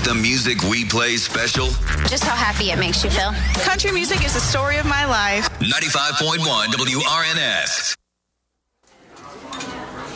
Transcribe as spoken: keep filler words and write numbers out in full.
makes the music we play special? Just how happy it makes you feel. Country music is the story of my life. ninety-five point one W R N S.